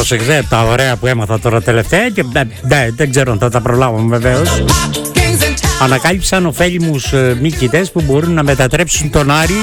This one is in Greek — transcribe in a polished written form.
πρόσεξε τα ωραία που έμαθα τώρα τελευταία και δεν ξέρω αν θα τα προλάβουμε βεβαίως. Ανακάλυψαν ωφέλιμους μύκητες που μπορούν να μετατρέψουν τον Άρη